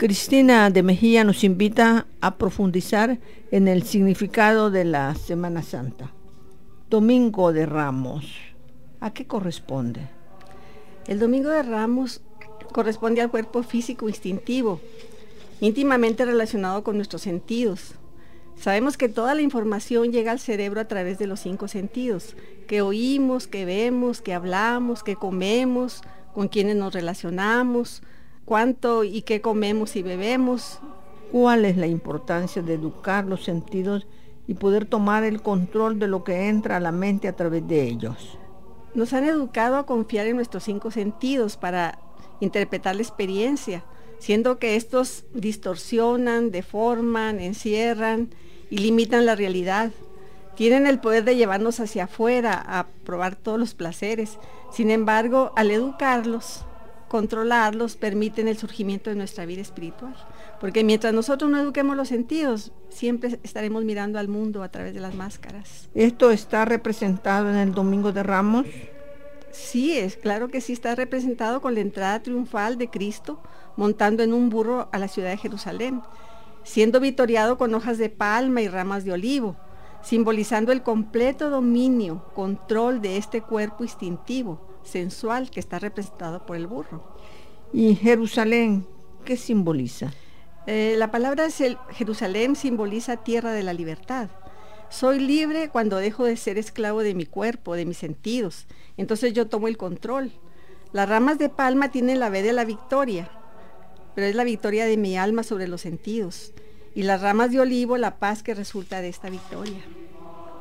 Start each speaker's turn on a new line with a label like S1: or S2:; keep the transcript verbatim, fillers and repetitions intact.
S1: Cristina de Mejía nos invita a profundizar en el significado de la Semana Santa. Domingo de Ramos, ¿a qué corresponde?
S2: El Domingo de Ramos corresponde al cuerpo físico instintivo, íntimamente relacionado con nuestros sentidos. Sabemos que toda la información llega al cerebro a través de los cinco sentidos, que oímos, que vemos, que hablamos, que comemos, con quienes nos relacionamos, cuánto y qué comemos y bebemos.
S1: ¿Cuál es la importancia de educar los sentidos y poder tomar el control de lo que entra a la mente a través de ellos?
S2: Nos han educado a confiar en nuestros cinco sentidos para interpretar la experiencia, siendo que estos distorsionan, deforman, encierran y limitan la realidad. Tienen el poder de llevarnos hacia afuera a probar todos los placeres. Sin embargo, al educarlos, controlarlos, permiten el surgimiento de nuestra vida espiritual. Porque mientras nosotros no eduquemos los sentidos, siempre estaremos mirando al mundo a través de las máscaras.
S1: ¿Esto está representado en el Domingo de Ramos?
S2: Sí, es claro que sí está representado con la entrada triunfal de Cristo montando en un burro a la ciudad de Jerusalén, siendo victoriado con hojas de palma y ramas de olivo, simbolizando el completo dominio, control de este cuerpo instintivo, sensual, que está representado por el burro.
S1: ¿Y Jerusalén qué simboliza?
S2: Eh, la palabra Jerusalén simboliza tierra de la libertad. Soy libre cuando dejo de ser esclavo de mi cuerpo, de mis sentidos. Entonces yo tomo el control. Las ramas de palma tienen la V de la victoria, pero es la victoria de mi alma sobre los sentidos. Y las ramas de olivo, la paz que resulta de esta victoria.